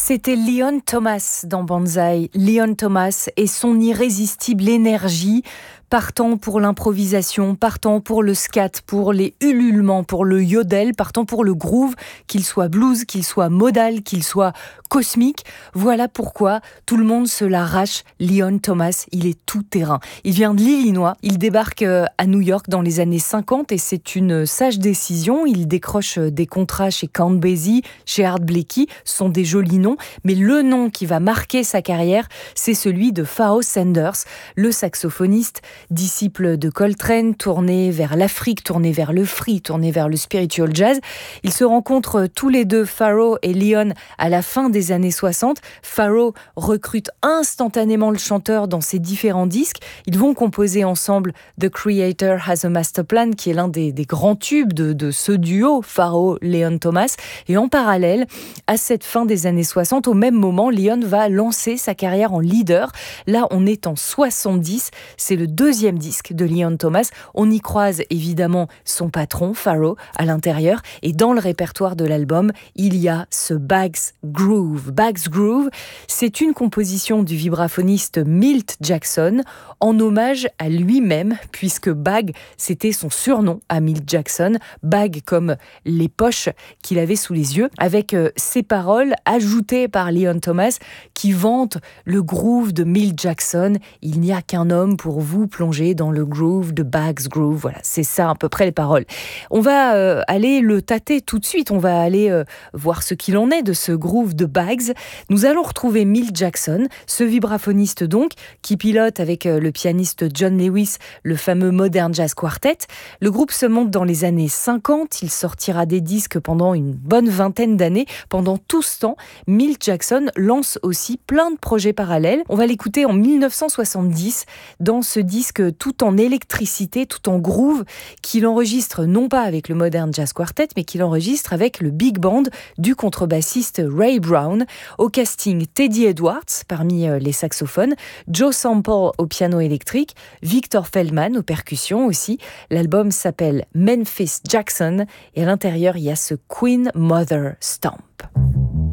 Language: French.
C'était Leon Thomas dans Banzai. Leon Thomas et son irrésistible énergie, partant pour l'improvisation, partant pour le scat, pour les ululements, pour le yodel, partant pour le groove, qu'il soit blues, qu'il soit modal, qu'il soit cosmique. Voilà pourquoi tout le monde se l'arrache. Leon Thomas, il est tout terrain. Il vient de l'Illinois, il débarque à New York dans les années 50 et c'est une sage décision. Il décroche des contrats chez Count Basie, chez Art Blakey, ce sont des jolis noms, mais le nom qui va marquer sa carrière, c'est celui de Pharoah Sanders, le saxophoniste, disciple de Coltrane, tourné vers l'Afrique, tourné vers le free, tourné vers le spiritual jazz. Ils se rencontrent tous les deux, Pharoah et Leon, à la fin des années 60. Pharoah recrute instantanément le chanteur dans ses différents disques. Ils vont composer ensemble The Creator Has a Master Plan, qui est l'un des grands tubes de ce duo, Pharoah-Leon Thomas. Et en parallèle, à cette fin des années 60, au même moment, Leon va lancer sa carrière en leader. Là, on est en 70. C'est le deuxième disque de Leon Thomas. On y croise évidemment son patron, Pharoah, à l'intérieur. Et dans le répertoire de l'album, il y a ce Bag's Groove. Bag's Groove, c'est une composition du vibraphoniste Milt Jackson en hommage à lui-même, puisque Bag, c'était son surnom à Milt Jackson. Bag comme les poches qu'il avait sous les yeux, avec ces paroles ajoutées par Leon Thomas qui vante le groove de Milt Jackson. Il n'y a qu'un homme pour vous plonger dans le groove de Bag's Groove. Voilà, c'est ça à peu près les paroles. On va aller le tâter tout de suite. On va aller voir ce qu'il en est de ce groove de Bag's. Nous allons retrouver Milt Jackson, ce vibraphoniste donc, qui pilote avec le pianiste John Lewis le fameux Modern Jazz Quartet. Le groupe se monte dans les années 50. Il sortira des disques pendant une bonne vingtaine d'années. Pendant tout ce temps, Milt Jackson lance aussi plein de projets parallèles. On va l'écouter en 1970 dans ce disque tout en électricité, tout en groove, qu'il enregistre non pas avec le Modern Jazz Quartet, mais qu'il enregistre avec le big band du contrebassiste Ray Brown. Au casting, Teddy Edwards parmi les saxophones, Joe Sample au piano électrique, Victor Feldman aux percussions aussi. L'album s'appelle Memphis Jackson et à l'intérieur, il y a ce Queen Mother Stomp.